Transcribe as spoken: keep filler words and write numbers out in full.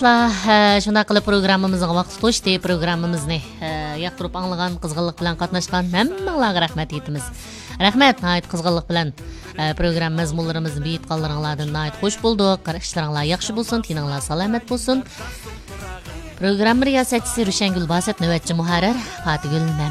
dostlar, shunday qilib programmamizga vaqt to'shdi. Programmamizni yoqtirib anglagan, qizg'inlik bilan qatnashgan hammalarga rahmat aytamiz. Rahmat, nayt qizg'inlik bilan program mazmunlarimizni beyitqanlaringlardan nayt xush bo'ldik. Qarashlaringlar yaxshi bo'lsin, tininglar salomat bo'lsin. Program riyosatchisi Rushangul Basat, navbatchi muharrir Fatigul